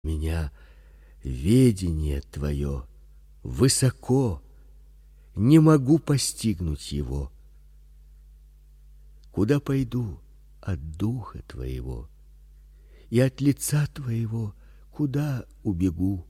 Меня ведение Твое высоко, не могу постигнуть его. Куда пойду от Духа Твоего, и от лица Твоего куда убегу?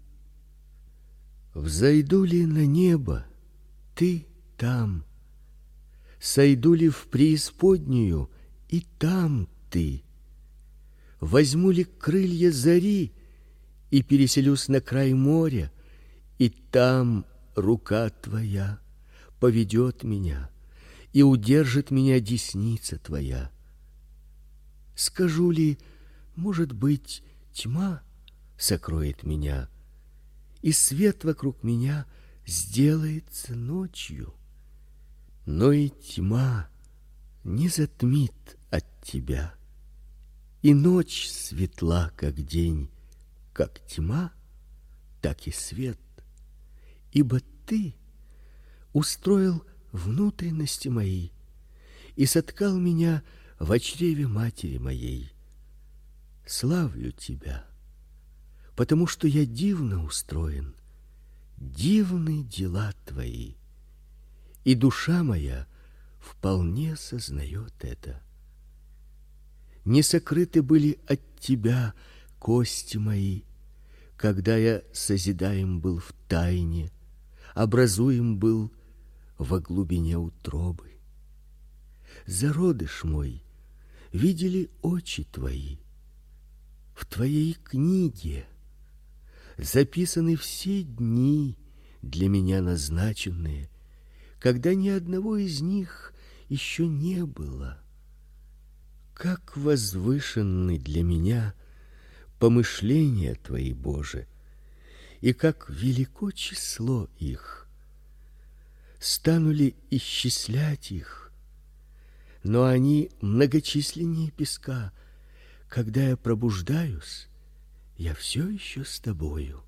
Взойду ли на небо, Ты там, сойду ли в преисподнюю, и там Ты. Возьму ли крылья зари и переселюсь на край моря, и там рука Твоя поведет меня, и удержит меня десница Твоя. Скажу ли, может быть, тьма сокроет меня, и свет вокруг меня сделается ночью, но и тьма не затмит от Тебя, и ночь светла, как день, как тьма, так и свет, ибо Ты устроил внутренности мои и соткал меня в чреве матери моей. Славлю Тебя, потому что я дивно устроен, дивны дела Твои, и душа моя вполне сознает это. Не сокрыты были от Тебя кости мои, когда я созидаем был в тайне, образуем был во глубине утробы. Зародыш мой видели очи Твои. В Твоей книге записаны все дни, для меня назначенные, когда ни одного из них еще не было. Как возвышенны для меня помышления Твои, Боже, и как велико число их. Стану ли исчислять их? Но они многочисленнее песка. Когда я пробуждаюсь, я все еще с Тобою.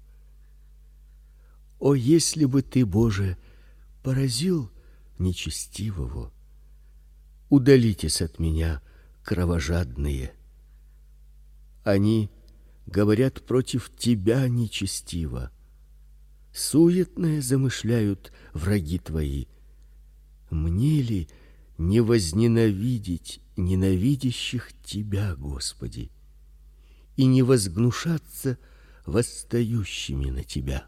О, если бы Ты, Боже, поразил нечестивого! Удалитесь от меня, кровожадные. Они говорят против Тебя нечестиво. Суетное замышляют враги Твои. Мне ли не возненавидеть ненавидящих Тебя, Господи, и не возгнушаться восстающими на Тебя?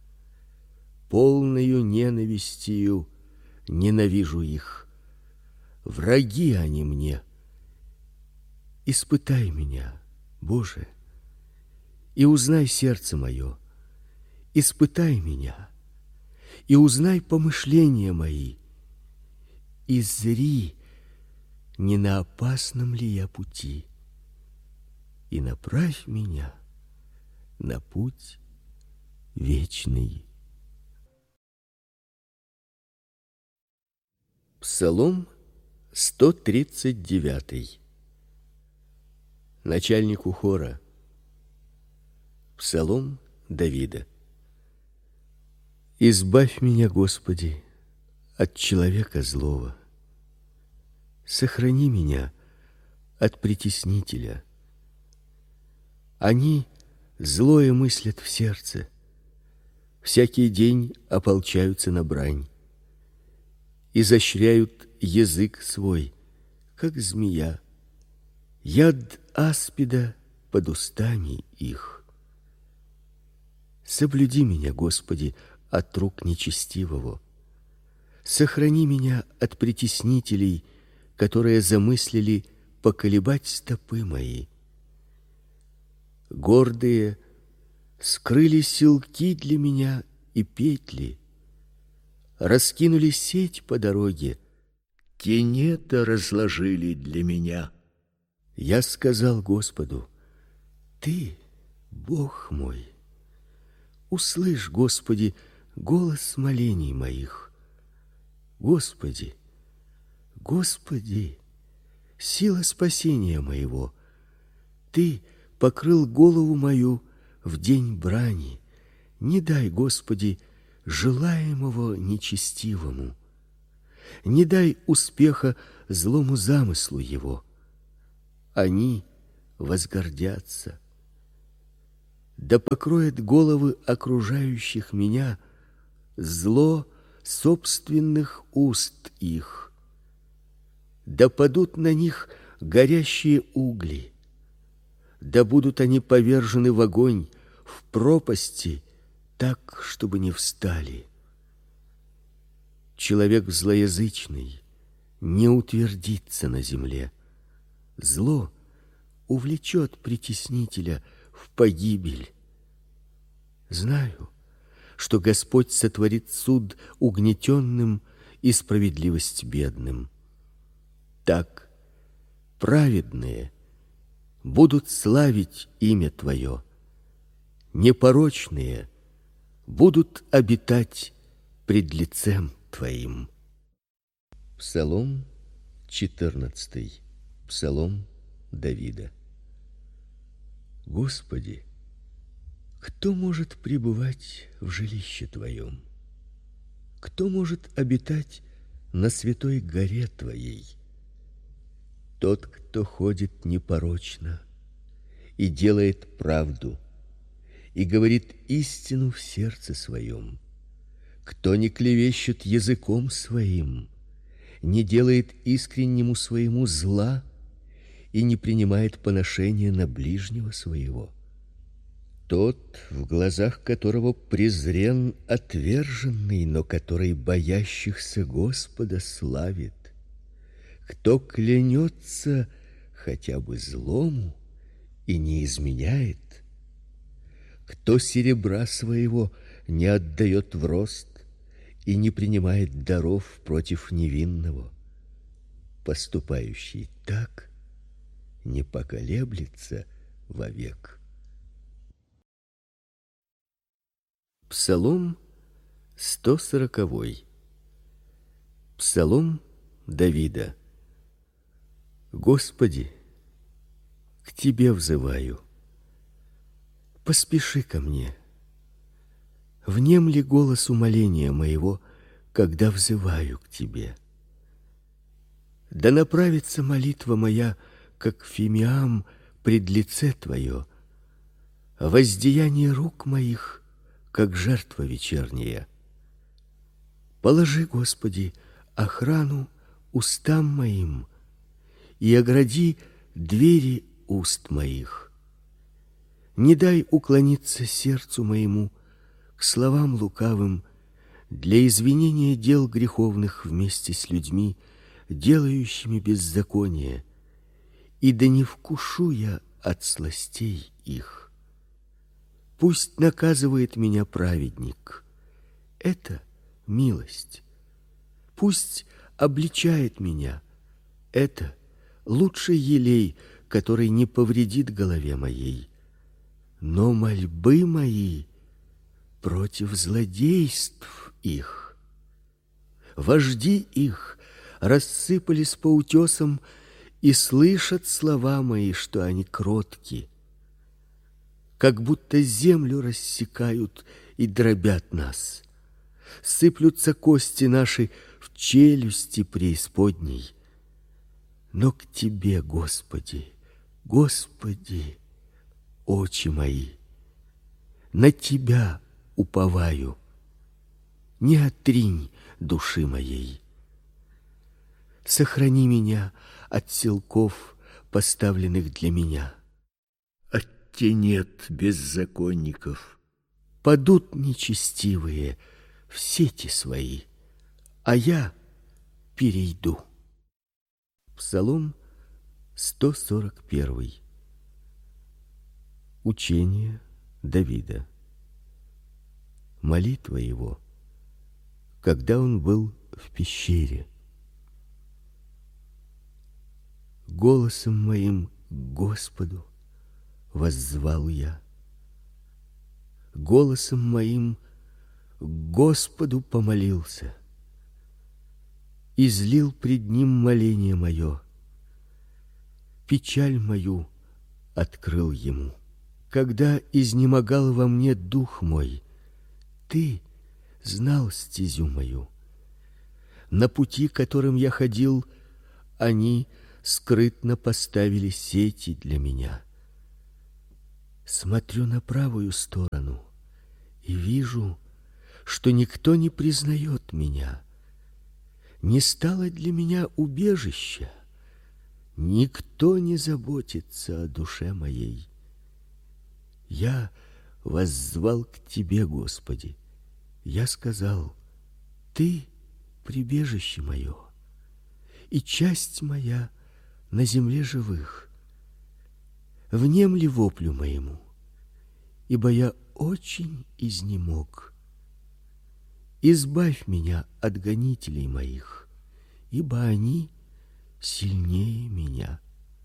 Полною ненавистью ненавижу их. Враги они мне. Испытай меня, Боже, и узнай сердце мое. Испытай меня и узнай помышления мои, и зри, не на опасном ли я пути, и направь меня на путь вечный. Псалом 139. Начальнику хора. Псалом Давида. Избавь меня, Господи, от человека злого. Сохрани меня от притеснителя. Они злое мыслят в сердце, всякий день ополчаются на брань, изощряют язык свой, как змея, яд аспида под устами их. Соблюди меня, Господи, от рук нечестивого. Сохрани меня от притеснителей, которые замыслили поколебать стопы мои. Гордые скрыли селки для меня и петли, раскинули сеть по дороге, тенета разложили для меня. Я сказал Господу: Ты, Бог мой. Услышь, Господи, голос молений моих. Господи, Господи, сила спасения моего, Ты покрыл голову мою в день брани. Не дай, Господи, желаемого нечестивому. Не дай успеха злому замыслу его. Они возгордятся. Да покроет головы окружающих меня зло собственных уст их. Да падут на них горящие угли. Да будут они повержены в огонь, в пропасти, так, чтобы не встали. Человек злоязычный не утвердится на земле. Зло увлечет притеснителя в погибель. Знаю, что Господь сотворит суд угнетенным и справедливость бедным. Так праведные будут славить имя Твое, непорочные будут обитать пред лицем Твоим. Псалом 14. Псалом Давида. Господи, кто может пребывать в жилище Твоем? Кто может обитать на святой горе Твоей? Тот, кто ходит непорочно и делает правду, и говорит истину в сердце своем, кто не клевещет языком своим, не делает искреннему своему зла и не принимает поношения на ближнего своего. Тот, в глазах которого презрен отверженный, но который боящихся Господа славит. Кто клянется хотя бы злому и не изменяет. Кто серебра своего не отдает в рост и не принимает даров против невинного. Поступающий так не поколеблется вовек. Псалом 140. Псалом Давида. Господи, к Тебе взываю. Поспеши ко мне. Внемли голос умоления моего, когда взываю к Тебе. Да направится молитва моя, как фимиам пред лице Твое, а воздаяние рук моих, как жертва вечерняя. Положи, Господи, охрану устам моим и огради двери уст моих. Не дай уклониться сердцу моему к словам лукавым для извинения дел греховных вместе с людьми, делающими беззаконие, и да не вкушу я от сластей их. Пусть наказывает меня праведник. Это милость. Пусть обличает меня. Это лучший елей, который не повредит голове моей. Но мольбы мои против злодейств их. Вожди их рассыпались по утесам и слышат слова мои, что они кротки. Как будто землю рассекают и дробят нас. Сыплются кости наши в челюсти преисподней. Но к Тебе, Господи, Господи, очи мои, на Тебя уповаю. Не отринь души моей. Сохрани меня от силков, поставленных для меня. Нет беззаконников. Падут нечестивые в сети свои, а я перейду. Псалом 141. Учение Давида. Молитва его, когда он был в пещере. Голосом моим к Господу воззвал я. Голосом моим к Господу помолился. Излил пред Ним моление мое. Печаль мою открыл Ему. Когда изнемогал во мне дух мой, Ты знал стезю мою. На пути, которым я ходил, они скрытно поставили сети для меня. Смотрю на правую сторону и вижу, что никто не признает меня. Не стало для меня убежища. Никто не заботится о душе моей. Я воззвал к Тебе, Господи. Я сказал: Ты прибежище мое и часть моя на земле живых. Внемли воплю моему, ибо я очень изнемог. Избавь меня от гонителей моих, ибо они сильнее меня.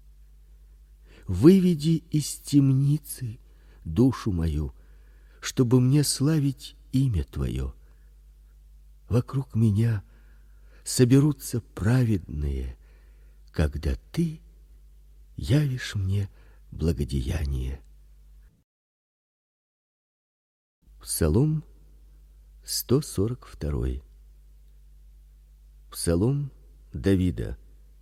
Выведи из темницы душу мою, чтобы мне славить имя Твое. Вокруг меня соберутся праведные, когда Ты явишь мне благодеяние. Псалом 142. Псалом Давида.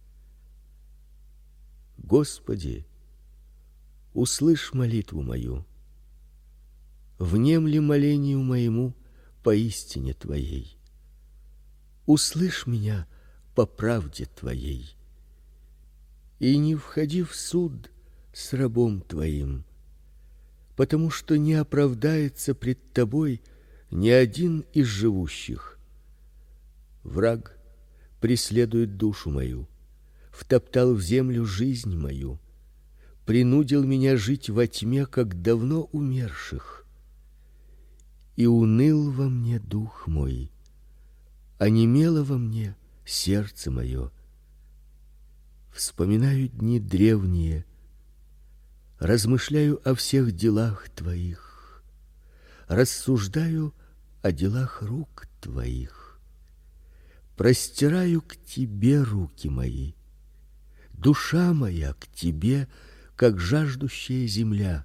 Господи, услышь молитву мою, внемли молению моему по истине Твоей. Услышь меня по правде Твоей, и не входи в суд с рабом Твоим, потому что не оправдается пред Тобой ни один из живущих. Враг преследует душу мою, втоптал в землю жизнь мою, принудил меня жить во тьме, как давно умерших. И уныл во мне дух мой, онемело во мне сердце мое. Вспоминаю дни древние, размышляю о всех делах Твоих, рассуждаю о делах рук Твоих. Простираю к Тебе руки мои, душа моя к Тебе, как жаждущая земля.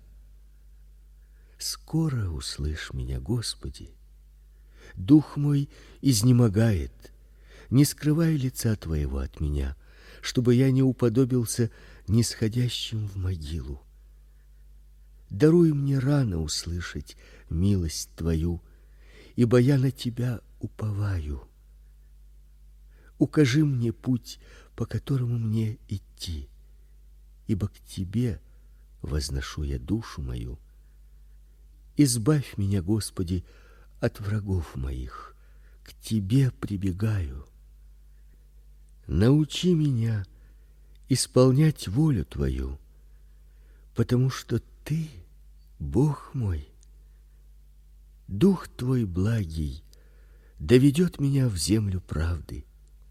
Скоро услышь меня, Господи. Дух мой изнемогает. Не скрывай лица Твоего от меня, чтобы я не уподобился нисходящим в могилу. Даруй мне рано услышать милость Твою, ибо я на Тебя уповаю. Укажи мне путь, по которому мне идти, ибо к Тебе возношу я душу мою. Избавь меня, Господи, от врагов моих, к Тебе прибегаю. Научи меня исполнять волю Твою, потому что Ты, Бог мой. Дух Твой благий доведет меня в землю правды.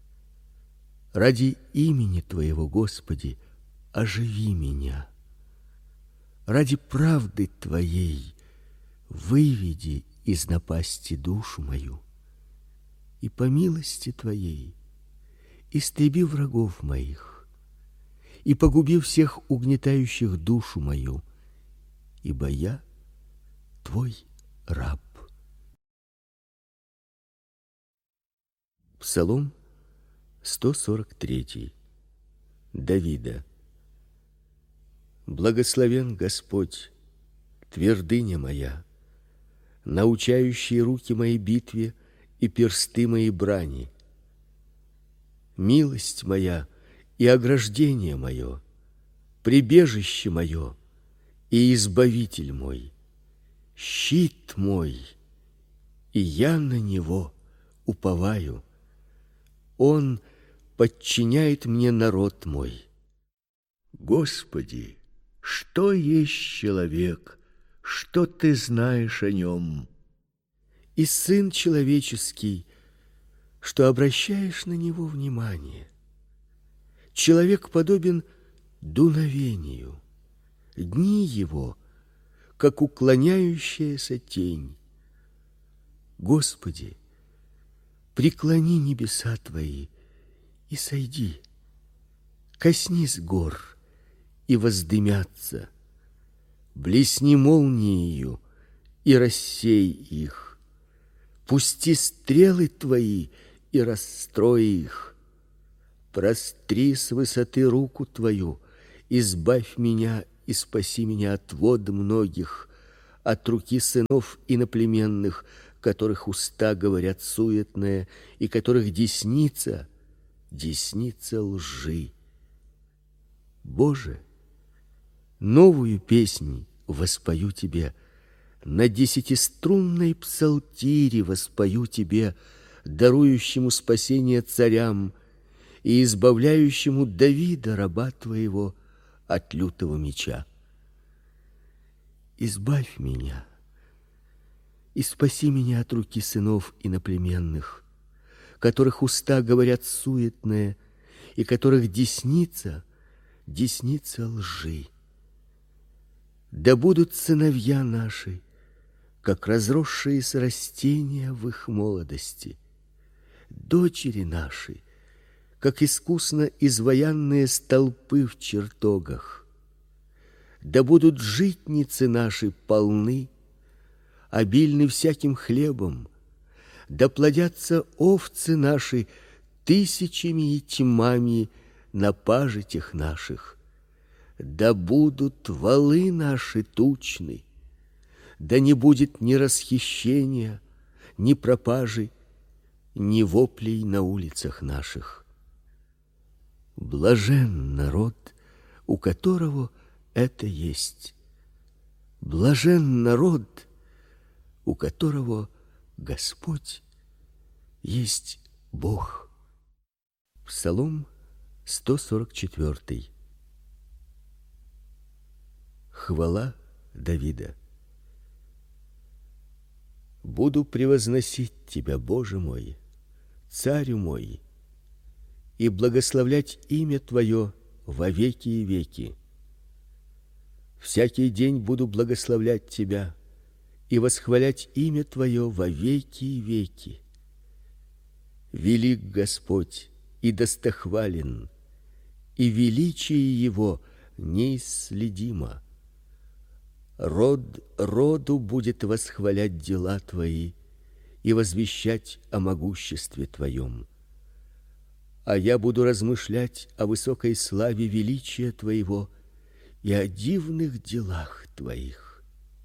Ради имени Твоего, Господи, оживи меня. Ради правды Твоей выведи из напасти душу мою, и по милости Твоей истреби врагов моих, и погуби всех угнетающих душу мою, ибо я Твой раб. Псалом 143. Давида. Благословен Господь, твердыня моя, научающий руки мои битве и персты мои брани. Милость моя и ограждение мое, прибежище мое и избавитель мой, щит мой, и я на него уповаю. Он подчиняет мне народ мой. Господи, что есть человек, что Ты знаешь о нем? И сын человеческий, что обращаешь на него внимание. Человек подобен дуновению, дни его, как уклоняющаяся тень. Господи, преклони небеса Твои и сойди, коснись гор и воздымятся, блесни молниею и рассей их, пусти стрелы Твои и расстрой их, простри с высоты руку Твою, избавь меня и спаси меня от вод многих, от руки сынов иноплеменных, которых уста говорят суетное, и которых десница лжи. Боже, новую песнь воспою тебе, на десятиструнной псалтире воспою тебе, дарующему спасение царям и избавляющему Давида, раба твоего, от лютого меча. Избавь меня и спаси меня от руки сынов иноплеменных, которых уста говорят суетное, и которых десница лжи. Да будут сыновья наши, как разросшиеся растения в их молодости, дочери наши, как искусно изваянные столпы в чертогах. Да будут житницы наши полны, обильны всяким хлебом, да плодятся овцы наши тысячами и тьмами на пажитях наших. Да будут валы наши тучны, да не будет ни расхищения, ни пропажи, ни воплей на улицах наших. Блажен народ, у которого это есть. Блажен народ, у которого Господь есть Бог. Псалом 144. Хвала Давида. Буду превозносить тебя, Боже мой, царю мой, и благословлять имя твое во веки и веки. Всякий день буду благословлять тебя и восхвалять имя твое во веки и веки. Велик Господь и достохвален, и величие его неисследимо. Род роду будет восхвалять дела твои и возвещать о могуществе твоем. А я буду размышлять о высокой славе величия твоего и о дивных делах твоих.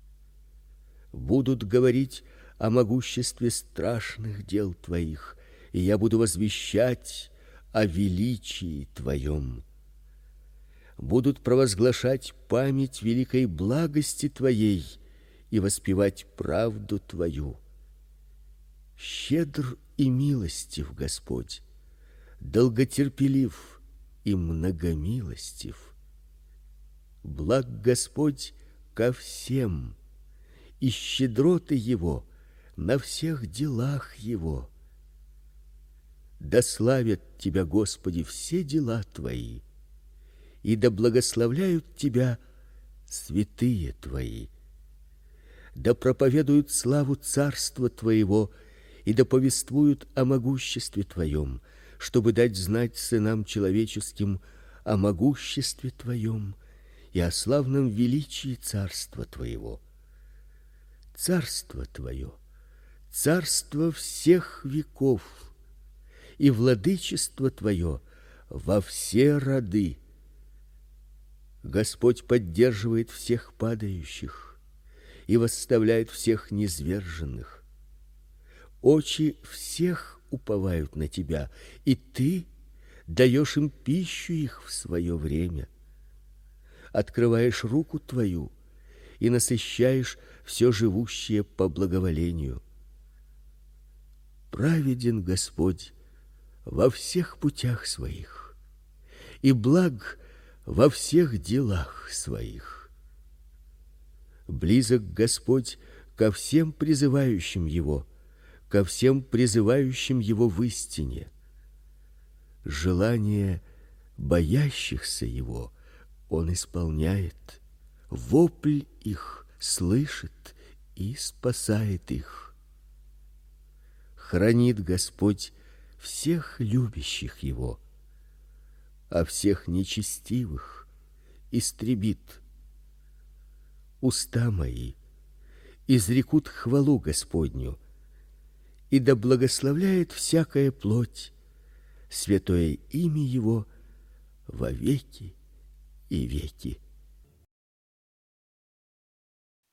Будут говорить о могуществе страшных дел твоих, и я буду возвещать о величии твоем. Будут провозглашать память великой благости твоей и воспевать правду твою. Щедр и милостив Господь, долготерпелив и многомилостив. Благ Господь ко всем, и щедроты его на всех делах его. Да славят тебя, Господи, все дела твои, и да благословляют тебя святые твои. Да проповедуют славу царства твоего, и да повествуют о могуществе твоем, чтобы дать знать сынам человеческим о могуществе твоем и о славном величии царства твоего. Царство твое, царство всех веков, и владычество твое во все роды. Господь поддерживает всех падающих и восставляет всех низверженных. Очи всех уповают на тебя, и ты даешь им пищу их в свое время. Открываешь руку твою и насыщаешь все живущее по благоволению. Праведен Господь во всех путях своих, и благ во всех делах своих. Близок Господь ко всем призывающим его, ко всем призывающим его в истине. Желание боящихся его он исполняет, вопль их слышит и спасает их. Хранит Господь всех любящих его, а всех нечестивых истребит. Уста мои изрекут хвалу Господню, и да благословляет всякая плоть святое имя его во веки и веки.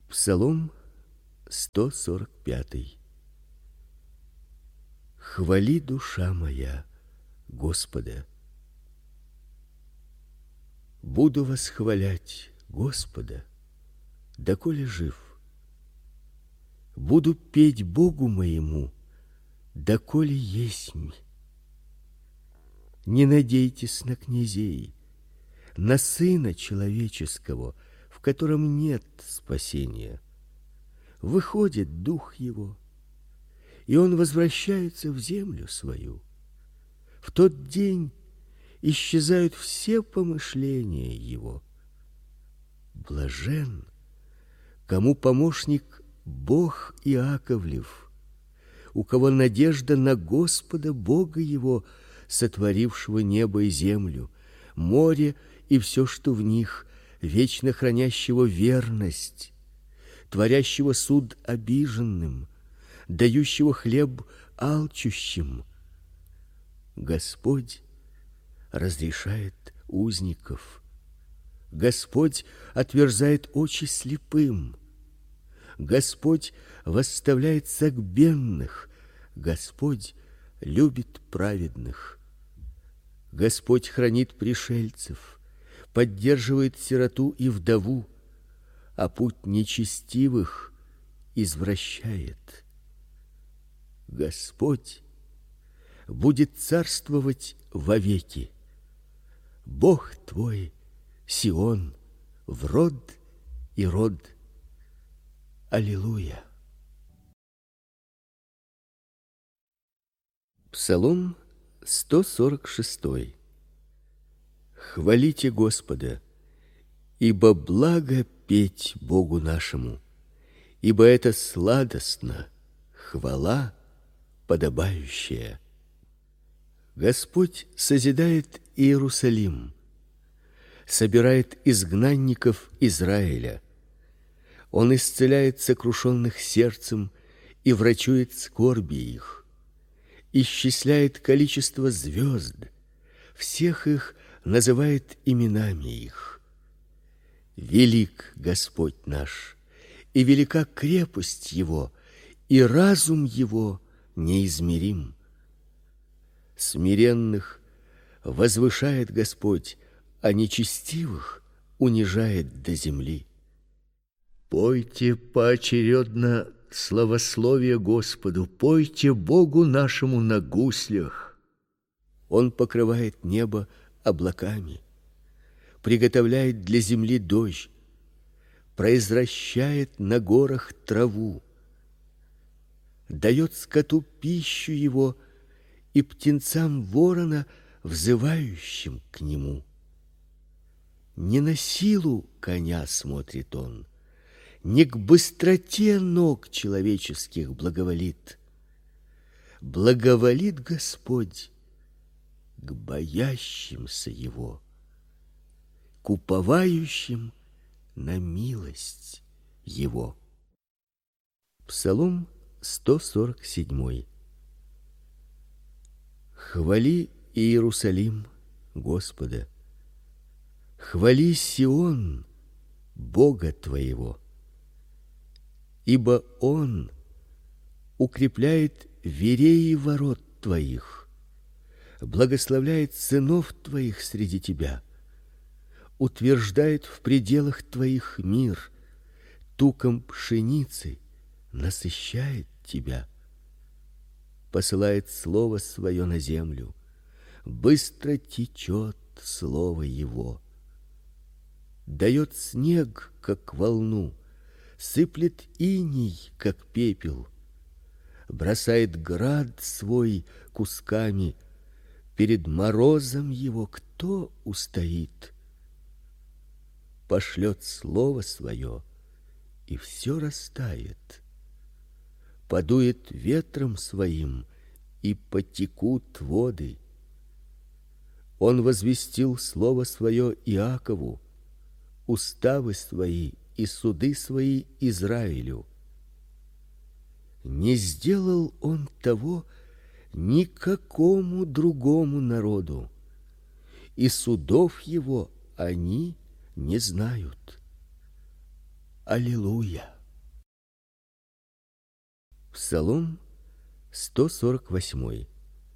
Псалом 145. Хвали, душа моя, Господа. Буду восхвалять Господа, доколе жив. Буду петь Богу моему, доколе есмь. Не надейтесь на князей, на Сына Человеческого, в котором нет спасения. Выходит дух его, и он возвращается в землю свою. В тот день исчезают все помышления его. Блажен, кому помощник Бог Иаковлев, у кого надежда на Господа Бога его, сотворившего небо и землю, море и все, что в них, вечно хранящего верность, творящего суд обиженным, дающего хлеб алчущим. Господь разрешает узников. Господь отверзает очи слепым. Господь восставляет согбенных. Господь любит праведных. Господь хранит пришельцев, поддерживает сироту и вдову, а путь нечестивых извращает. Господь будет царствовать вовеки. Бог твой, Сион, в род и род. Аллилуйя. Псалом 146. Хвалите Господа, ибо благо петь Богу нашему, ибо это сладостно, хвала подобающая. Господь созидает Иерусалим, собирает изгнанников Израиля. Он исцеляет сокрушенных сердцем и врачует скорби их. Исчисляет количество звезд, всех их называет именами их. Велик Господь наш, и велика крепость его, и разум его неизмерим. Смиренных возвышает Господь, а нечестивых унижает до земли. Пойте поочередно славословие Господу, пойте Богу нашему на гуслях. Он покрывает небо облаками, приготовляет для земли дождь, произвращает на горах траву, дает скоту пищу его и птенцам ворона, взывающим к нему. Не на силу коня смотрит он, не к быстроте ног человеческих благоволит. Благоволит Господь к боящимся его, к уповающим на милость его. Псалом 147. Хвали, Иерусалим, Господа, хвали, Сион, Бога твоего, ибо Он укрепляет вереи ворот твоих, благословляет сынов твоих среди тебя, утверждает в пределах твоих мир, туком пшеницы насыщает тебя, посылает слово свое на землю, быстро течет слово его, дает снег, как волну, сыплет иней, как пепел, бросает град свой кусками, перед морозом его кто устоит? Пошлет слово свое, и все растает, подует ветром своим, и потекут воды. Он возвестил слово свое Иакову, уставы свои и суды свои Израилю. Не сделал он того никакому другому народу, и судов его они не знают. Аллилуйя! Псалом 148.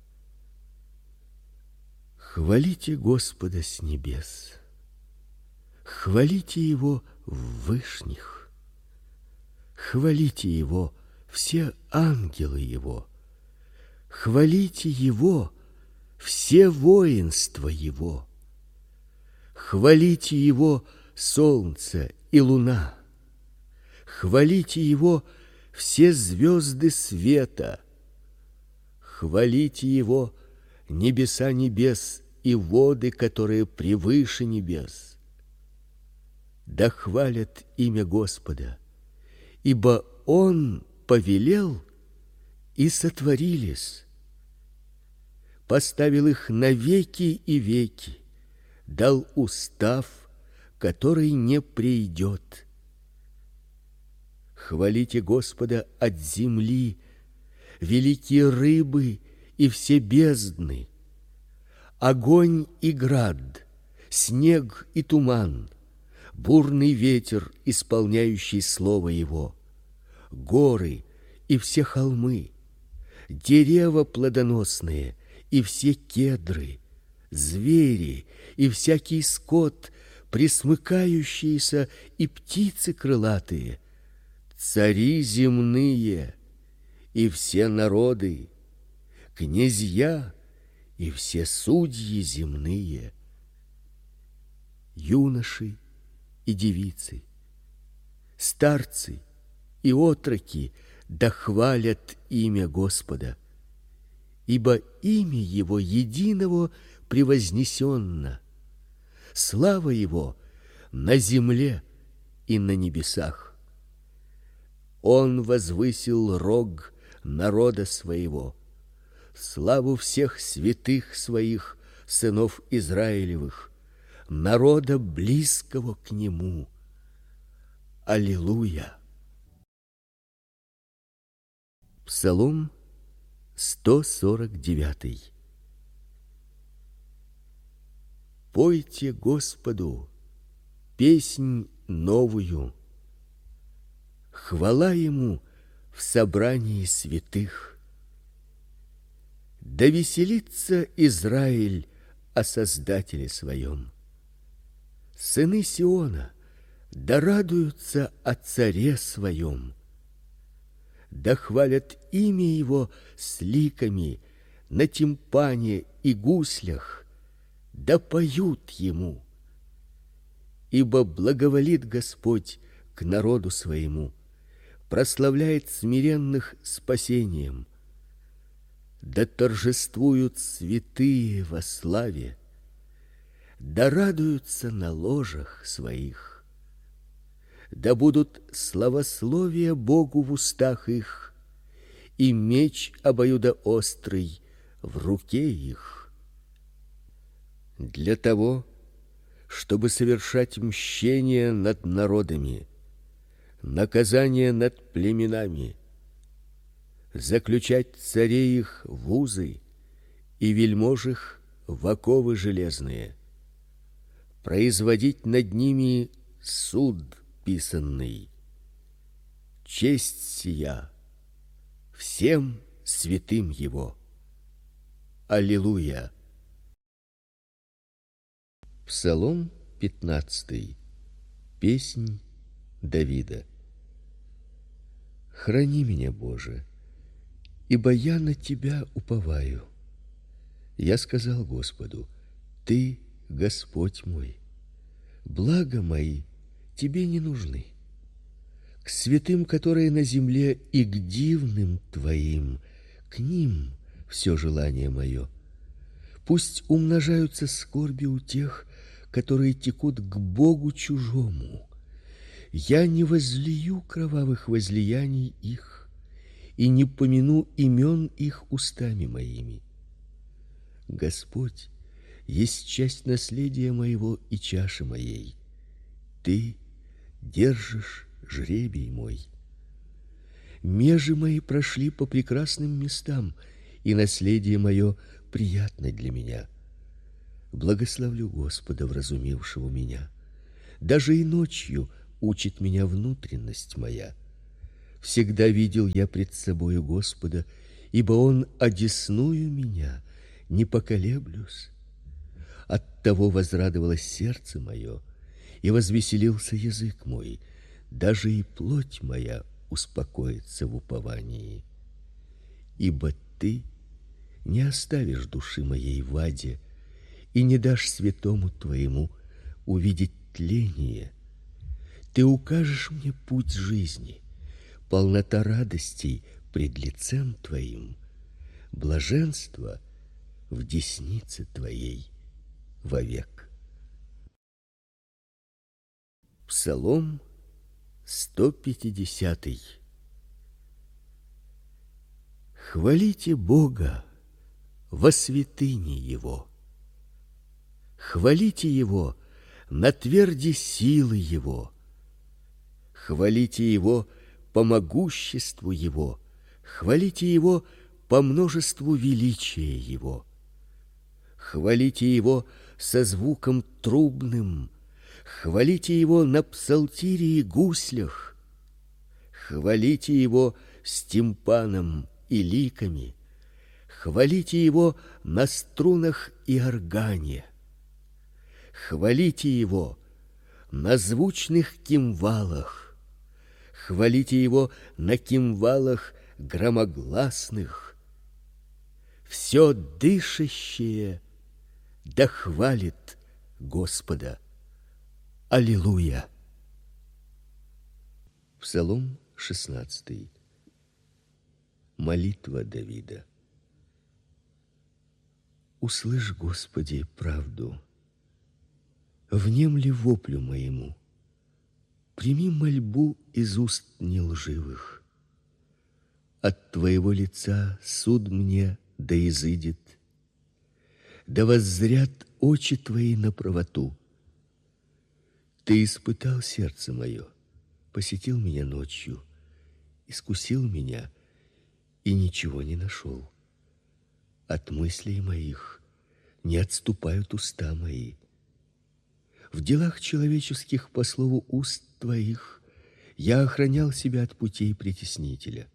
Хвалите Господа с небес, хвалите Его в вышних, хвалите Его все ангелы Его, хвалите Его все воинства Его, хвалите Его солнце и луна, хвалите Его все звезды света, хвалите Его небеса небес и воды, которые превыше небес. Да хвалят имя Господа, ибо Он повелел, и сотворились. Поставил их на веки и веки, дал устав, который не прейдет. Хвалите Господа от земли, великие рыбы и все бездны, огонь и град, снег и туман, бурный ветер, исполняющий слово Его, горы и все холмы, дерева плодоносные и все кедры, звери и всякий скот, пресмыкающиеся и птицы крылатые, цари земные и все народы, князья и все судьи земные, юноши и девицы, старцы и отроки, да хвалят имя Господа, ибо имя Его единого превознесенно, слава Его на земле и на небесах. Он возвысил рог народа своего, славу всех святых своих, сынов Израилевых, народа близкого к Нему. Аллилуйя! Псалом 149. Пойте Господу песнь новую, хвала Ему в собрании святых. Да веселится Израиль о Создателе своем. Сыны Сиона да радуются о Царе своем. Да хвалят имя Его с ликами, на тимпане и гуслях, да поют Ему. Ибо благоволит Господь к народу своему, прославляет смиренных спасением. Да торжествуют святые во славе, да радуются на ложах своих. Да будут славословия Богу в устах их, и меч обоюдоострый в руке их. Для того, чтобы совершать мщение над народами, наказание над племенами, заключать царей их в узы и вельмож их в оковы железные, производить над ними суд писанный. Честь сия всем святым Его. Аллилуйя! Псалом 15. Песнь Давида. Храни меня, Боже, ибо я на Тебя уповаю. Я сказал Господу: Ты Господь мой. Блага мои Тебе не нужны. К святым, которые на земле, и к дивным Твоим, к ним все желание мое. Пусть умножаются скорби у тех, которые текут к Богу чужому. Я не возлию кровавых возлияний их и не помяну имен их устами моими. Господь есть часть наследия моего и чаши моей. Ты держишь жребий мой. Межи мои прошли по прекрасным местам, и наследие мое приятно для меня. Благословлю Господа, вразумившего меня. Даже и ночью учит меня внутренность моя. Всегда видел я пред собою Господа, ибо Он одесную меня, не поколеблюсь. Оттого возрадовалось сердце мое, и возвеселился язык мой, даже и плоть моя успокоится в уповании. Ибо Ты не оставишь души моей в аде и не дашь святому Твоему увидеть тление. Ты укажешь мне путь жизни, полнота радостей пред лицем Твоим, блаженство в деснице Твоей вовек. Псалом 150. Хвалите Бога во святыне Его. Хвалите Его на тверди силы Его. Хвалите Его по могуществу Его. Хвалите Его по множеству величия Его. Хвалите Его со звуком трубным. Хвалите Его на псалтире и гуслях. Хвалите Его с тимпаном и ликами. Хвалите Его на струнах и органе. Хвалите Его на звучных кимвалах. Хвалите Его на кимвалах громогласных. Все дышащее да хвалит Господа. Аллилуйя. Псалом 16. Молитва Давида. Услышь, Господи, правду. Внемли воплю моему. Прими мольбу из уст нелживых. От Твоего лица суд мне да изыдет. Да воззрят очи Твои на правоту. Ты испытал сердце мое, посетил меня ночью, искусил меня и ничего не нашел. От мыслей моих не отступают уста мои. В делах человеческих по слову уст Твоих я охранял себя от путей притеснителя.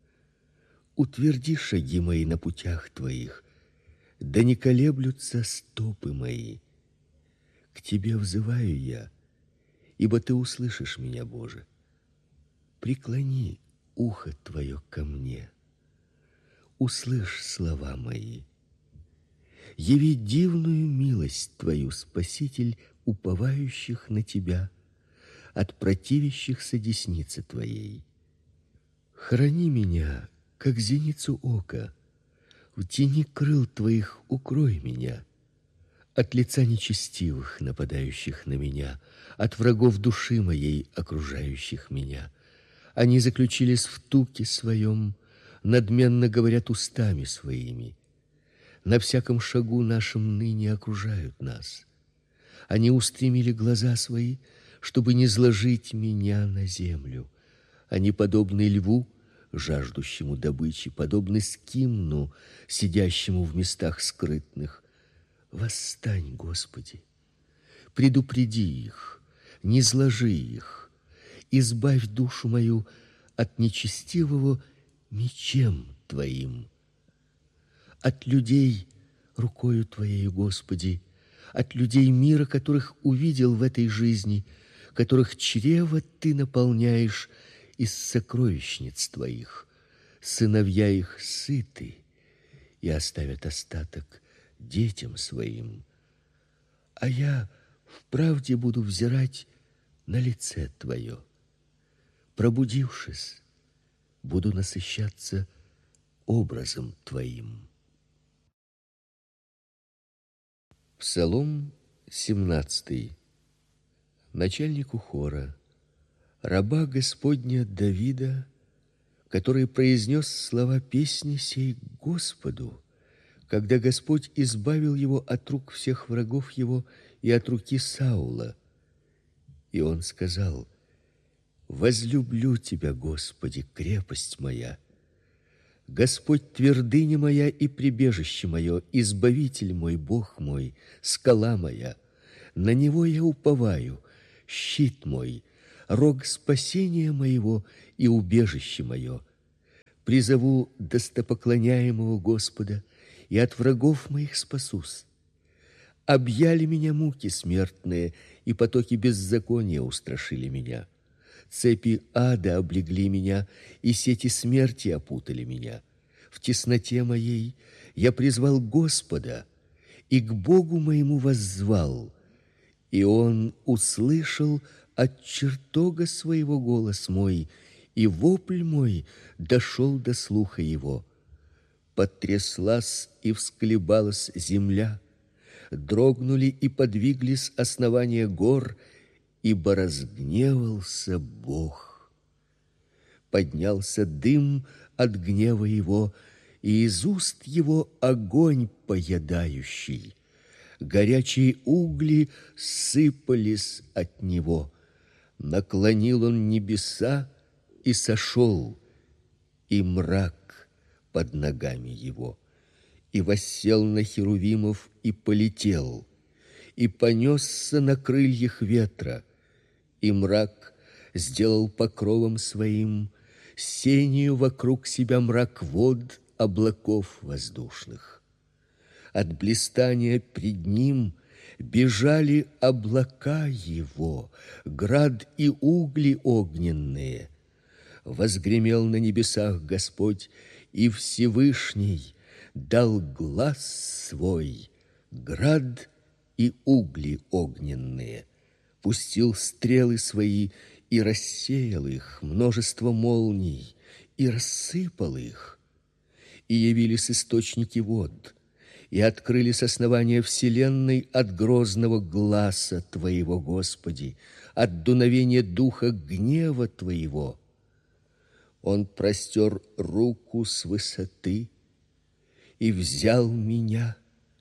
Утверди шаги мои на путях Твоих, да не колеблются стопы мои. К Тебе взываю я, ибо Ты услышишь меня, Боже. Преклони ухо Твое ко мне. Услышь слова мои. Яви дивную милость Твою, Спаситель уповающих на Тебя, от противящихся десницы Твоей. Храни меня, как зеницу ока, в тени крыл Твоих укрой меня, от лица нечестивых, нападающих на меня, от врагов души моей, окружающих меня. Они заключились в туке своем, надменно говорят устами своими. На всяком шагу нашем ныне окружают нас. Они устремили глаза свои, чтобы не зложить меня на землю. Они подобны льву, жаждущему добычи, подобны скимну, сидящему в местах скрытных. Восстань, Господи, предупреди их, не зложи их, избавь душу мою от нечестивого мечем Твоим. От людей рукою Твоею, Господи, от людей мира, которых увидел в этой жизни, которых чрево Ты наполняешь из сокровищниц Твоих. Сыновья их сыты и оставят остаток детям своим. А я вправде буду взирать на лице Твое. Пробудившись, буду насыщаться образом Твоим. Псалом 17. Начальнику хора, раба Господня Давида, который произнес слова песни сей Господу, когда Господь избавил его от рук всех врагов его и от руки Саула. И он сказал: возлюблю Тебя, Господи, крепость моя. Господь твердыня моя и прибежище мое, избавитель мой, Бог мой, скала моя. На Него я уповаю, щит мой, рог спасения моего и убежище мое. Призову достопоклоняемого Господа, и от врагов моих спасусь. Объяли меня муки смертные, и потоки беззакония устрашили меня. Цепи ада облегли меня, и сети смерти опутали меня. В тесноте моей я призвал Господа, и к Богу моему воззвал, и Он услышал от чертога своего голос мой, и вопль мой дошел до слуха его. Потряслась и всколебалась земля, дрогнули и подвиглись основания гор, ибо разгневался Бог. Поднялся дым от гнева его, и из уст его огонь поедающий. Горячие угли сыпались от него. Наклонил он небеса и сошел, и мрак под ногами его. И воссел на херувимов и полетел, и понесся на крыльях ветра, и мрак сделал покровом своим, сенью вокруг себя мрак вод облаков воздушных. От блистания пред ним бежали облака его, град и угли огненные. Возгремел на небесах Господь, и Всевышний дал глас свой, град и угли огненные. Пустил стрелы свои и рассеял их, множество молний, и рассыпал их. И явились источники вод, и открылись основания вселенной от грозного гласа Твоего, Господи, от дуновения духа гнева Твоего. Он простер руку с высоты и взял меня,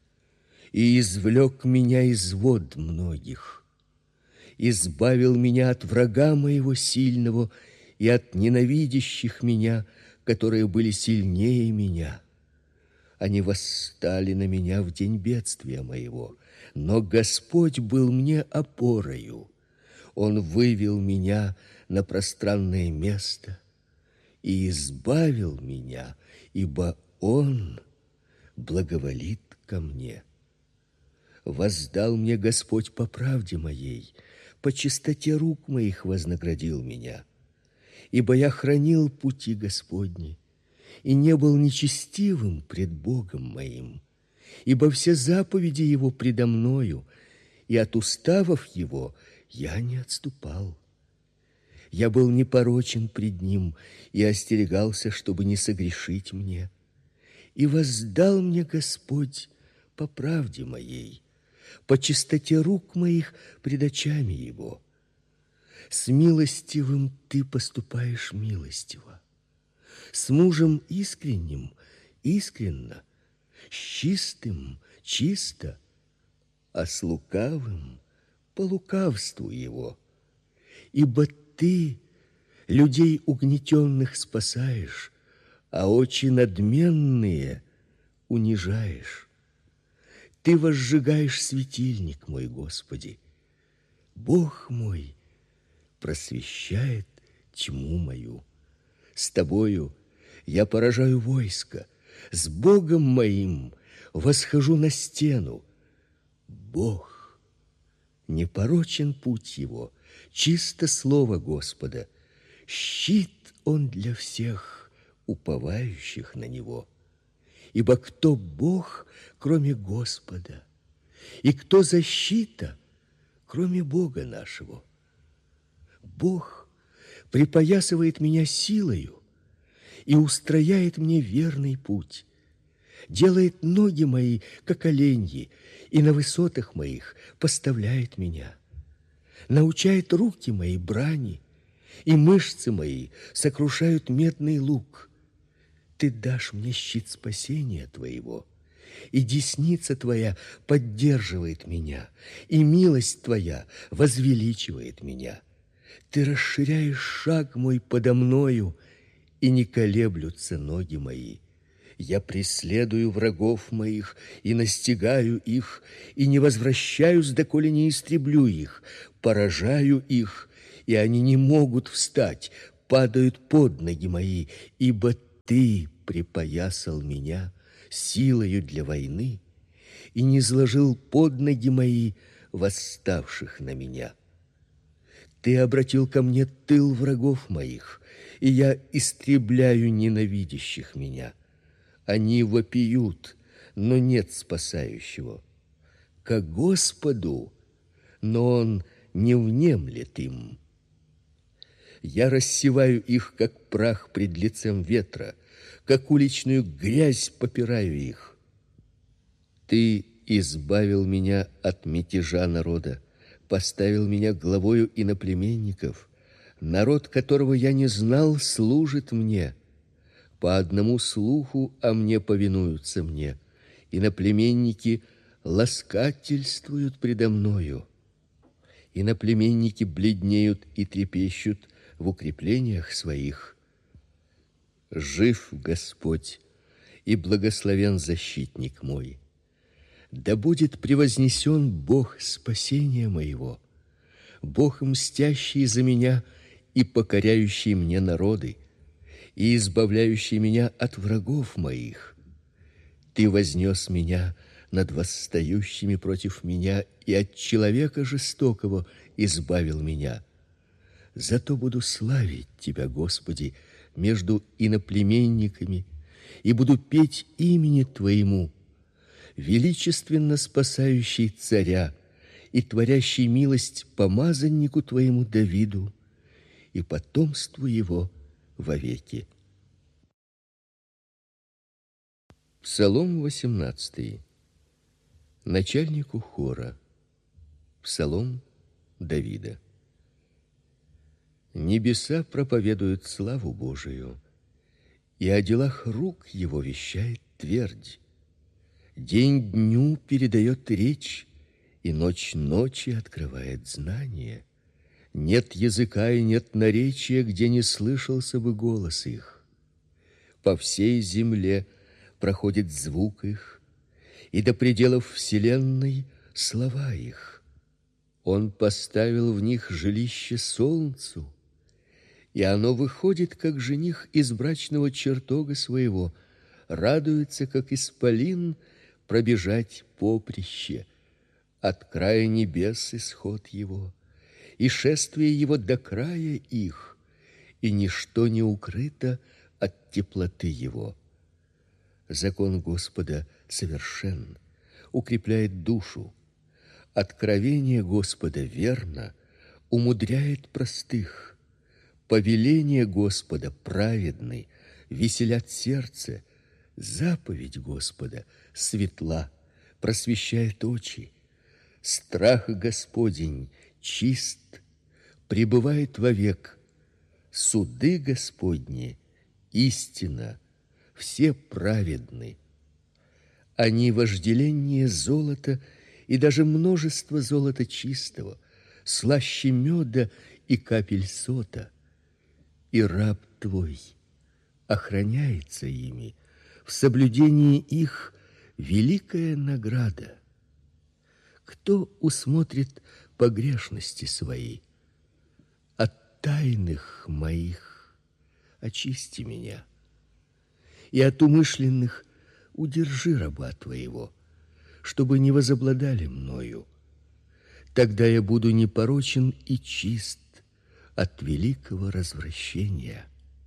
и извлек меня из вод многих, избавил меня от врага моего сильного и от ненавидящих меня, которые были сильнее меня. Они восстали на меня в день бедствия моего, но Господь был мне опорою. Он вывел меня на пространное место и избавил меня, ибо Он благоволит ко мне. Воздал мне Господь по правде моей, по чистоте рук моих вознаградил меня. Ибо я хранил пути Господни и не был нечестивым пред Богом моим, ибо все заповеди Его предо мною, и от уставов Его я не отступал. Я был непорочен пред Ним и остерегался, чтобы не согрешить мне. И воздал мне Господь по правде моей, по чистоте рук моих пред очами Его. С милостивым Ты поступаешь милостиво, с мужем искренним искренно, с чистым чисто, а с лукавым по лукавству его. Ибо Ты людей угнетенных спасаешь, а очи надменные унижаешь. Ты возжигаешь светильник мой, Господи. Бог мой просвещает тьму мою. С Тобою я поражаю войско, с Богом моим восхожу на стену. Бог, непорочен путь Его, чисто слово Господа. Щит Он для всех, уповающих на Него. Ибо кто Бог, кроме Господа? И кто защита, кроме Бога нашего? Бог припоясывает меня силою и устрояет мне верный путь, делает ноги мои, как оленьи, и на высотах моих поставляет меня, научает руки мои брани, и мышцы мои сокрушают медный лук. Ты дашь мне щит спасения Твоего, и десница Твоя поддерживает меня, и милость Твоя возвеличивает меня. Ты расширяешь шаг мой подо мною, и не колеблются ноги мои. Я преследую врагов моих и настигаю их, и не возвращаюсь, доколе не истреблю их, поражаю их и они не могут встать, падают под ноги мои, ибо ты припоясал меня силою для войны и низложил под ноги мои восставших на меня. Ты обратил ко мне тыл врагов моих, и я истребляю ненавидящих меня. Они вопиют, но нет спасающего. Ко Господу, но Он не внемлет им. Я рассеваю их, как прах пред лицем ветра, как уличную грязь попираю их. Ты избавил меня от мятежа народа, поставил меня главою иноплеменников. Народ, которого я не знал, служит мне. По одному слуху о мне повинуются мне. Иноплеменники ласкательствуют предо мною. Иноплеменники бледнеют и трепещут в укреплениях своих. Жив Господь, и благословен защитник мой. Да будет превознесен Бог спасения моего, Бог, мстящий за меня и покоряющий мне народы, и избавляющий меня от врагов моих. Ты вознес меня над восстающими против меня и от человека жестокого избавил меня. Зато буду славить Тебя, Господи, между иноплеменниками, и буду петь имени Твоему, величественно спасающий царя и творящий милость помазаннику Твоему Давиду и потомству его вовеки. Псалом 18. Начальнику хора. Псалом Давида. Небеса проповедуют славу Божию, и о делах рук его вещает твердь. День дню передает речь, и ночь ночи открывает знание. Нет языка и нет наречия, где не слышался бы голос их. По всей земле проходит звук их, и до пределов вселенной слова их. Он поставил в них жилище солнцу, и оно выходит, как жених из брачного чертога своего, радуется, как исполин, пробежать поприще. От края небес исход его, и шествие его до края их, и ничто не укрыто от теплоты его. Закон Господа совершен, укрепляет душу. Откровение Господа верно, умудряет простых. Повеление Господа праведны, веселят сердце. Заповедь Господа светла, просвещает очи. Страх Господень чист, пребывает вовек. Суды Господни истина, все праведны. Они вожделение золота и даже множество золота чистого, слаще меда и капель сота. И раб твой охраняется ими, в соблюдении их великая награда. Кто усмотрит погрешности свои? От тайных моих очисти меня, и от умышленных удержи раба твоего, чтобы не возобладали мною. Тогда я буду непорочен и чист от великого развращения.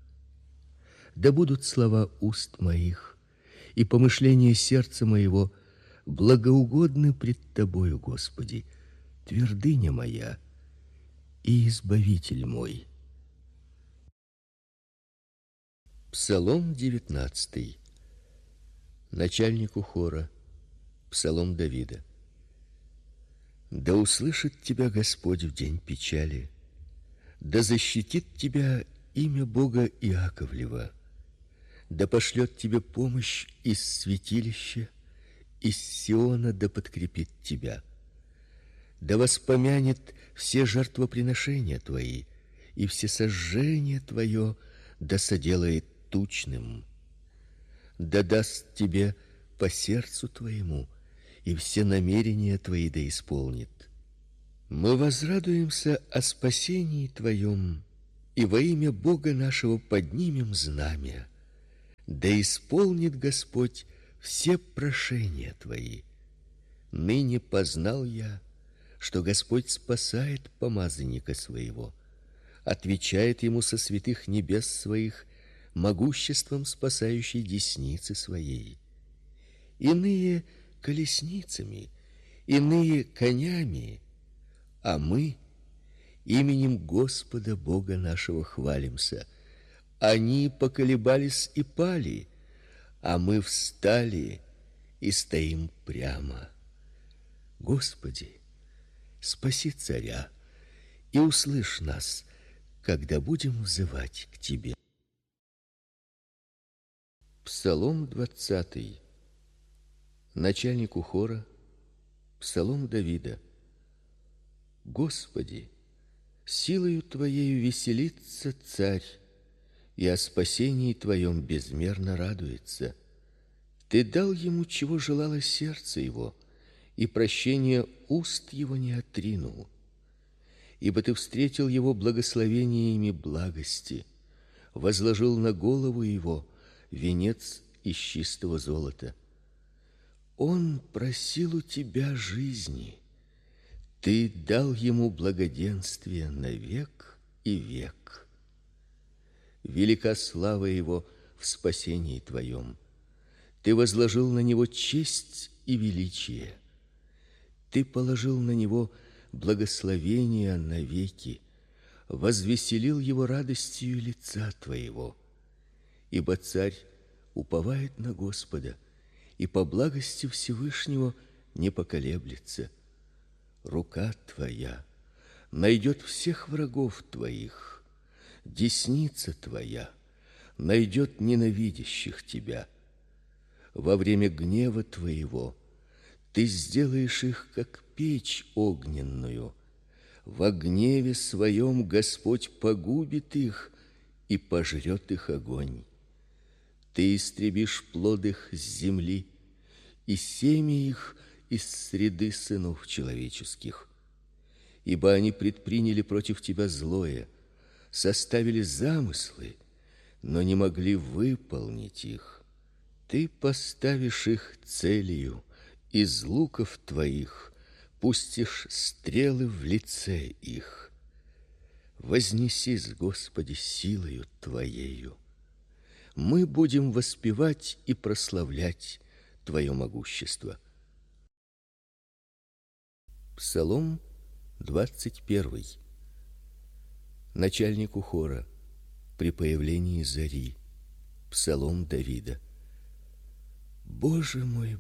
Да будут слова уст моих и помышления сердца моего благоугодны пред Тобою, Господи, твердыня моя и избавитель мой. Псалом 19. Начальнику хора. Псалом Давида. Да услышит тебя Господь в день печали, да защитит тебя имя Бога Иаковлева, да пошлет тебе помощь из святилища, из Сиона да подкрепит тебя, да воспомянет все жертвоприношения твои, и все сожжения твое да соделает тучным, да даст тебе по сердцу твоему, и все намерения твои да исполнит. Мы возрадуемся о спасении Твоем, и во имя Бога нашего поднимем знамя. Да исполнит Господь все прошения Твои. Ныне познал я, что Господь спасает помазанника Своего, отвечает ему со святых небес Своих могуществом спасающей десницы Своей. Иные колесницами, иные конями, а мы именем Господа Бога нашего хвалимся. Они поколебались и пали, а мы встали и стоим прямо. Господи, спаси царя и услышь нас, когда будем взывать к Тебе. Псалом 20. Начальнику хора, псалом Давида. Господи, силою Твоею веселится царь, и о спасении Твоем безмерно радуется. Ты дал ему, чего желало сердце его, и прощение уст его не отринул. Ибо Ты встретил его благословениями благости, возложил на голову его венец из чистого золота. Он просил у Тебя жизни, Ты дал ему благоденствие на век и век. Велика слава его в спасении Твоем. Ты возложил на него честь и величие. Ты положил на него благословение навеки, возвеселил его радостью лица Твоего. Ибо царь уповает на Господа, и по благости Всевышнего не поколеблется. Рука Твоя найдет всех врагов Твоих, десница Твоя найдет ненавидящих Тебя. Во время гнева Твоего Ты сделаешь их, как печь огненную. Во гневе Своем Господь погубит их и пожрет их огонь. Ты истребишь плод их с земли и семя их из среды сынов человеческих. Ибо они предприняли против Тебя злое, составили замыслы, но не могли выполнить их. Ты поставишь их целью, из луков Твоих пустишь стрелы в лице их. Вознесись, Господи, силою Твоею. Мы будем воспевать и прославлять Твое могущество. Псалом 21. Начальнику хора при появлении зари. Псалом Давида. Боже мой,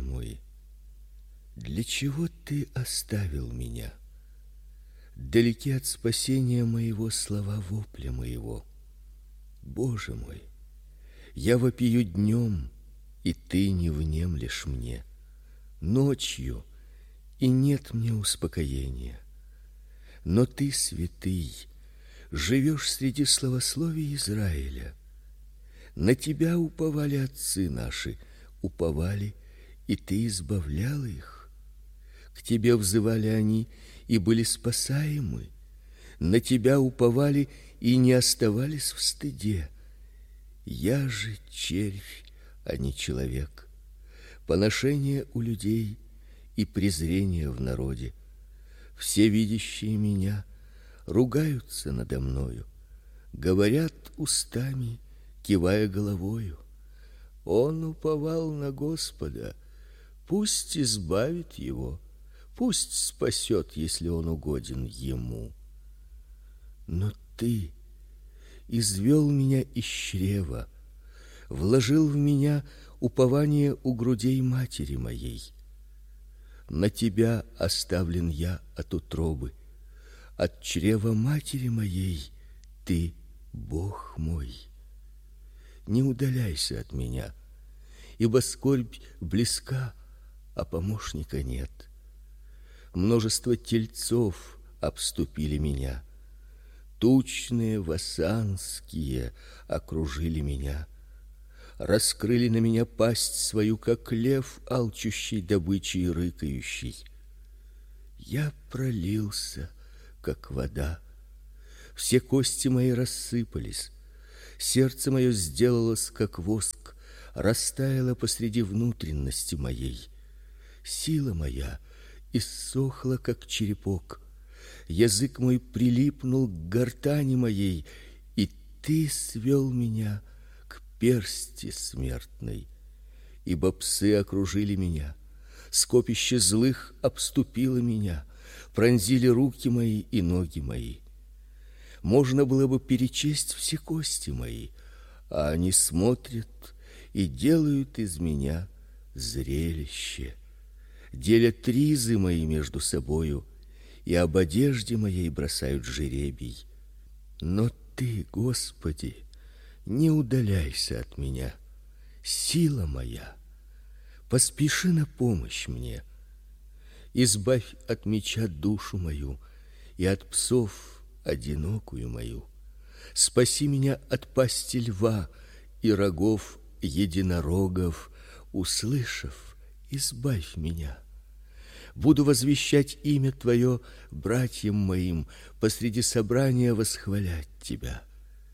для чего Ты оставил меня? Далеки от спасения моего слова вопля моего. Боже мой, я вопию днем, и Ты не внемлешь мне, ночью, и нет мне успокоения. Но Ты, святый, живешь среди славословий Израиля. На Тебя уповали отцы наши, уповали, и Ты избавлял их. К Тебе взывали они, и были спасаемы. На Тебя уповали, и не оставались в стыде. Я же червь, а не человек, поношение у людей и презрение в народе. Все видящие меня ругаются надо мною, говорят устами, кивая головою. Он уповал на Господа, пусть избавит его, пусть спасет, если он угоден ему. Но Ты извел меня из чрева, вложил в меня упование у грудей матери моей. На Тебя оставлен я от утробы, от чрева матери моей Ты, Бог мой. Не удаляйся от меня, ибо скорбь близка, а помощника нет. Множество тельцов обступили меня, тучные васанские окружили меня, раскрыли на меня пасть свою, как лев, алчущий добычи и рыкающий. Я пролился, как вода. Все кости мои рассыпались. Сердце мое сделалось, как воск, растаяло посреди внутренности моей. Сила моя иссохла, как черепок. Язык мой прилипнул к гортани моей, и ты свел меня к персти смертной. Ибо псы окружили меня, скопище злых обступило меня, пронзили руки мои и ноги мои. Можно было бы перечесть все кости мои, а они смотрят и делают из меня зрелище. Делят ризы мои между собою, и об одежде моей бросают жребий. Но ты, Господи, не удаляйся от меня, сила моя, поспеши на помощь мне. Избавь от меча душу мою и от псов одинокую мою. Спаси меня от пасти льва и рогов единорогов, услышав, избавь меня. Буду возвещать имя Твое братьям моим, посреди собрания восхвалять Тебя.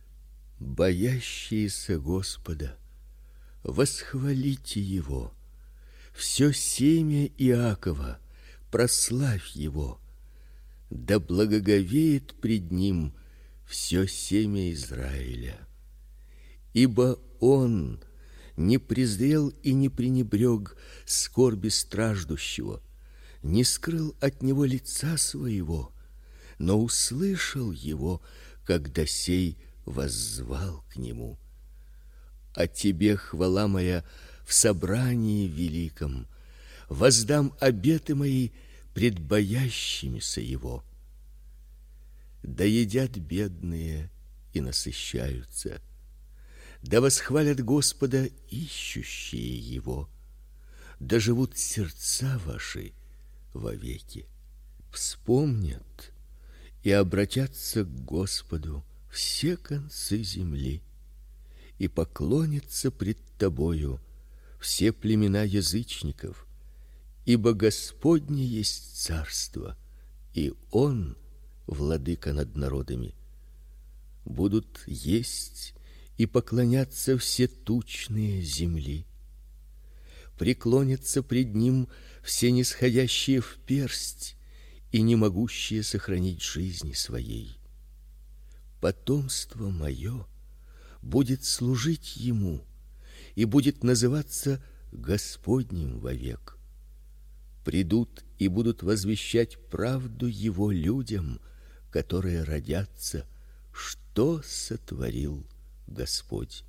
Боящиеся Господа, восхвалите Его. Все семя Иакова, прославь Его. Да благоговеет пред Ним все семя Израиля. Ибо Он не презрел и не пренебрег скорби страждущего, не скрыл от него лица своего, но услышал его, когда сей воззвал к нему. О тебе хвала моя в собрании великом, воздам обеты мои пред боящимися его. Да едят бедные и насыщаются, да восхвалят Господа ищущие его, да живут сердца ваши вовеки. Вспомнят и обратятся к Господу все концы земли, и поклонятся пред тобою все племена язычников, ибо Господне есть царство, и Он владыка над народами. Будут есть и поклоняться все тучные земли. Преклонятся пред Ним все нисходящие в персть и не могущие сохранить жизни своей. Потомство мое будет служить Ему и будет называться Господним вовек. Придут и будут возвещать правду Его людям, которые родятся, что сотворил Господь.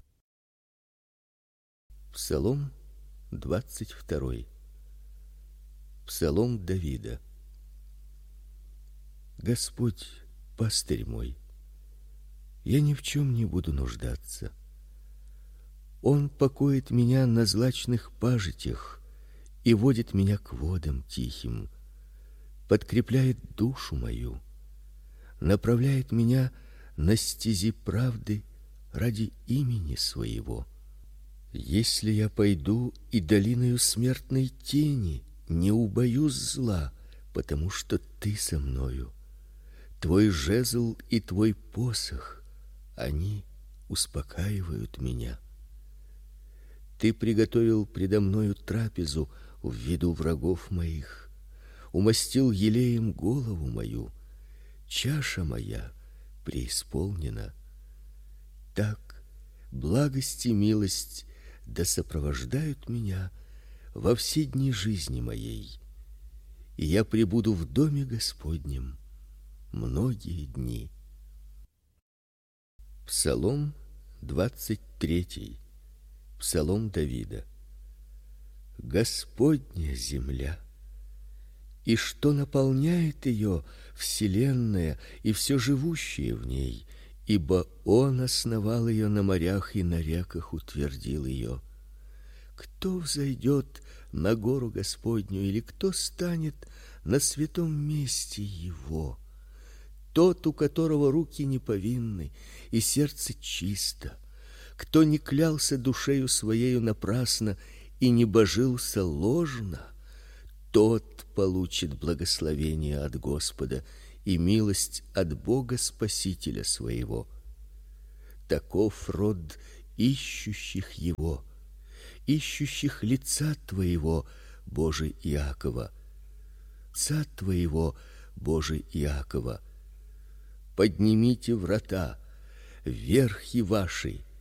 Псалом 22. Псалом Давида. Господь, пастырь мой, я ни в чем не буду нуждаться. Он покоит меня на злачных пажитях и водит меня к водам тихим, подкрепляет душу мою, направляет меня на стези правды ради имени своего. Если я пойду и долиною смертной тени, не убоюсь зла, потому что ты со мною. Твой жезл и твой посох, они успокаивают меня. Ты приготовил предо мною трапезу в виду врагов моих, умастил елеем голову мою, чаша моя преисполнена. Так благость и милость да сопровождают меня во все дни жизни моей, и я пребуду в доме Господнем многие дни. Псалом 23. Псалом Давида. Господня земля, и что наполняет ее, вселенная и все живущее в ней, ибо Он основал ее на морях и на реках утвердил ее. Кто взойдет на гору Господню, или кто станет на святом месте Его? Тот, у которого руки не повинны и сердце чисто, кто не клялся душею своею напрасно и не божился ложно, тот получит благословение от Господа и милость от Бога Спасителя своего. Таков род ищущих его, ищущих лица твоего, Боже Иакова. Лица твоего, Боже Иакова. Поднимите врата, верхи ваши,